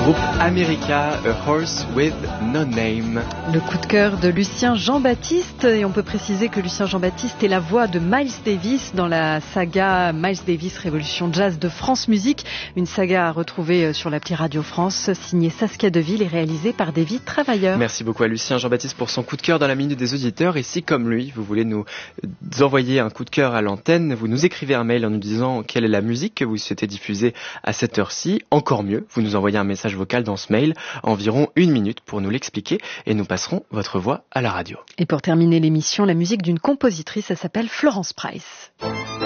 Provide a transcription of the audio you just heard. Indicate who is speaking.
Speaker 1: Groupe America, A Horse with No Name.
Speaker 2: Le coup de cœur de Lucien Jean-Baptiste, et on peut préciser que Lucien Jean-Baptiste est la voix de Miles Davis dans la saga Miles Davis Révolution Jazz de France Musique, une saga à retrouver sur l'appli Radio France, signée Saskia Deville et réalisée par David Travailleur.
Speaker 1: Merci beaucoup à Lucien Jean-Baptiste pour son coup de cœur dans la Minute des Auditeurs. Et si, comme lui, vous voulez nous envoyer un coup de cœur à l'antenne, vous nous écrivez un mail en nous disant quelle est la musique que vous souhaitez diffuser à cette heure-ci. Encore mieux, vous nous envoyez un message vocal dans ce mail, environ 1 minute pour nous l'expliquer, et nous passerons votre voix à la radio.
Speaker 2: Et pour terminer l'émission, la musique d'une compositrice, elle s'appelle Florence Price.